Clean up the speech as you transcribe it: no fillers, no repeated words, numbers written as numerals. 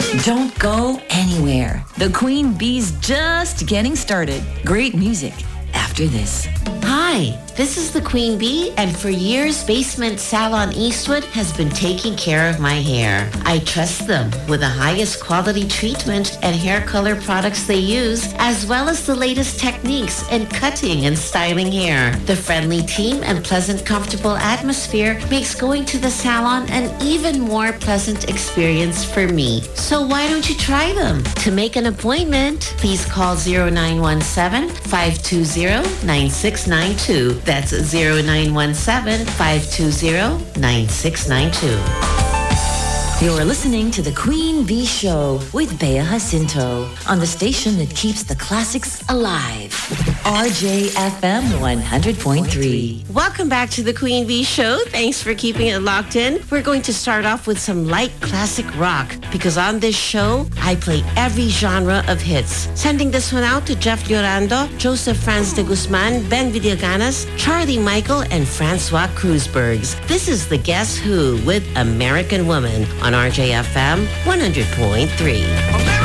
Don't go anywhere. The Queen Bee's just getting started. Great music after this. Hi, this is the Queen Bee, and for years, Basement Salon Eastwood has been taking care of my hair. I trust them with the highest quality treatment and hair color products they use, as well as the latest techniques in cutting and styling hair. The friendly team and pleasant, comfortable atmosphere makes going to the salon an even more pleasant experience for me. So why don't you try them? To make an appointment, please call 0917-520-9692. That's 0917-520-9692. You're listening to The Queen Bee Show with Bea Jacinto on the station that keeps the classics alive. RJFM 100.3. Welcome back to the Queen Bee Show. Thanks for keeping it locked in. We're going to start off with some light classic rock because on this show, I play every genre of hits. Sending this one out to Jeff Llorando, Joseph Franz de Guzman, Ben Villaganas, Charlie Michael, and Francois Kreuzbergs. This is the Guess Who with American Woman on RJFM 100.3.